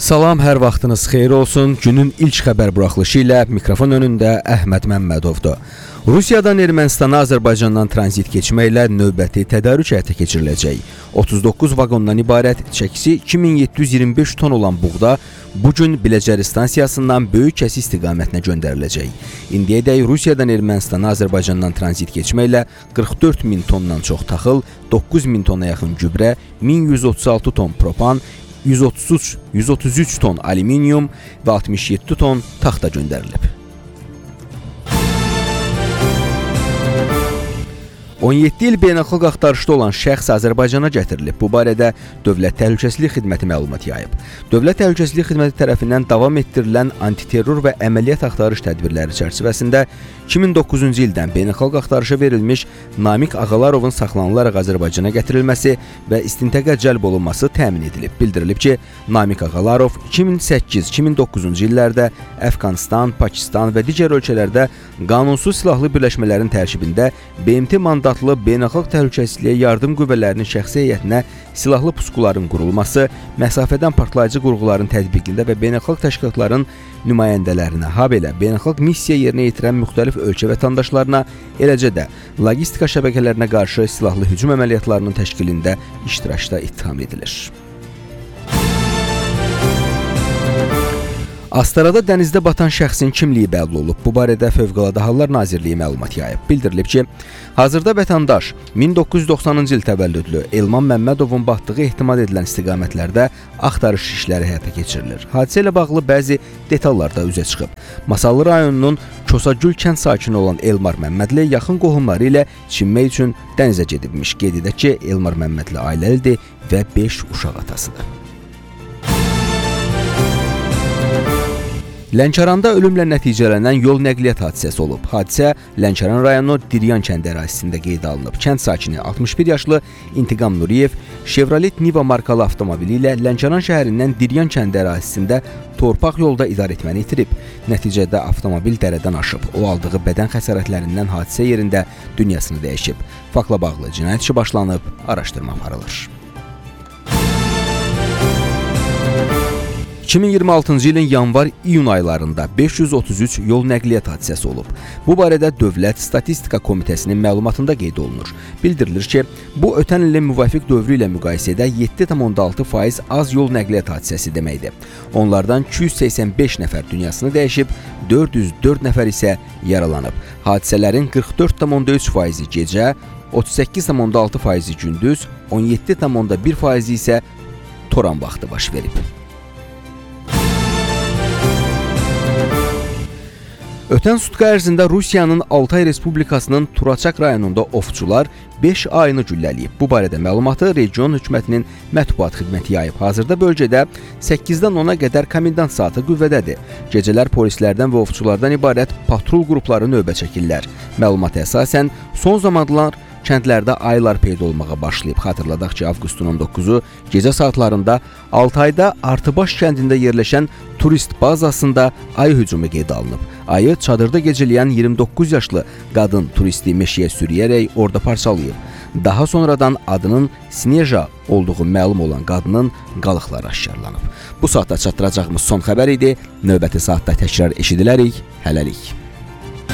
Salam, hər vaxtınız xeyir olsun. Günün ilk xəbər buraxılışı ilə mikrofon önündə Əhməd Məmmədovdur. Rusiyadan Ermənistana Azərbaycandan tranzit keçməklə növbəti tədarük həyata keçiriləcək. 39 vaqondan ibarət çəkisi 2725 ton olan buğda bugün Biləcəri stansiyasından Böyük Kəsi istiqamətinə göndəriləcək. İndiyədək Rusiyadan Ermənistana Azərbaycandan tranzit keçməklə 44 min tondan çox taxıl, 9 min tona yaxın gübrə, 1136 ton propan, 133 ton alüminium və 67 ton taxta göndərilib. 17 il beynəlxalq axtarışda olan şəxs Azərbaycana gətirilib. Bu barədə Dövlət Təhlükəsizlik Xidməti məlumat yayıb. Dövlət Təhlükəsizlik Xidməti tərəfindən davam etdirilən antiterror və əməliyyat axtarış tədbirləri çərçivəsində 2009-cu ildən beynəlxalq axtarışa verilmiş Namiq Ağalarovun saxlanılaraq Azərbaycana gətirilməsi və istintaqa cəlb olunması təmin edilib. Bildirilib ki, Namiq Ağalarov 2008-2009-cu illərdə Əfqanistan, Pakistan və digər ölkələrdə qanunsuz silahlı birləşmələrin tərkibində BMT mandatlı beynəlxalq təhlükəsizliyə yardım qüvvələrinin şəxsi heyətinə silahlı puskuların qurulması, məsafədən partlayıcı qurğuların tətbiqində və beynəlxalq təşkilatların nümayəndələrinə, habelə beynəlxalq missiya yerinə yetirən müxtəlif ölkə vətəndaşlarına, eləcə də logistika şəbəkələrinə qarşı silahlı hücum əməliyyatlarının təşkilində iştirakda ittiham edilir. Astarada dənizdə batan şəxsin kimliyi bəlli olub. Bu barədə Fövqəladə Hallar Nazirliyi məlumat yayıb. Bildirilib ki, hazırda vətəndaş 1990-cı il təvəllüdlü Elman Məmmədovun batdığı ehtimal edilən istiqamətlərdə axtarış işləri həyata keçirilir. Hadisə ilə bağlı bəzi detallar da üzə çıxıb. Masallı rayonunun Kosagül kənd sakini olan Elmar Məmmədli yaxın qohumları ilə çimmək üçün dənizə gedibmiş. Qeyd edək ki, Elmar Məmmədli ailəlidir və 5 uşaq atasıdır. Lənkəranda ölümlə nəticələnən yol nəqliyyat hadisəsi olub. Hadisə Lənkəran rayonu Diryan kəndi ərazisində qeydə alınıb. Kənd sakini 61 yaşlı İntiqam Nuriyev Chevrolet Niva markalı avtomobili ilə Lənkəran şəhərindən Diryan kəndi ərazisində torpaq yolda idarəetməni itirib. Nəticədə avtomobil dərədən aşıb. O aldığı bədən xəsarətlərindən hadisə yerində dünyasını dəyişib. Faktla bağlı cinayət işi başlanıb, araşdırma aparılır. 2026-cı ilin yanvar-iyun aylarında 533 yol nəqliyyat hadisəsi olub. Bu barədə Dövlət Statistika Komitəsinin məlumatında qeyd olunur. Bildirilir ki, bu ötən ilin müvafiq dövrü ilə müqayisədə 7,6% az yol nəqliyyat hadisəsi deməkdir. Onlardan 285 nəfər dünyasını dəyişib, 404 nəfər isə yaralanıb. Hadisələrin 44,3% gecə, 38,6% gündüz, 17,1% isə toran vaxtı baş verib. Ötən sutka ərzində Rusiyanın Altay Respublikasının Turaçak rayonunda ovçular 5 ayını gülləliyib. Bu barədə məlumatı region hökumətinin mətbuat xidməti yayıb. Hazırda bölgədə 8-dən 10-a qədər komendant saatı qüvvədədir. Gecələr polislərdən və ovçulardan ibarət patrul qrupları növbə çəkirlər. Məlumata əsasən son zamanlar kəndlərdə ayılar peyda olmağa başlayıb. Xatırladaq ki, avqustun 19-u gecə saatlarında Altayda Artıbaş kəndində yerləşən turist bazasında ayı hücumu qeydə alınıb. Ayı çadırda gecələyən 29 yaşlı qadın turisti meşəyə sürüyərək orada parçalayıb. Daha sonradan adının Sneja olduğu məlum olan qadının qalıqları aşkarlanıb. Bu saatda çatdıracağımız son xəbər idi. Növbəti saatda təkrar eşidilərik. Hələlik.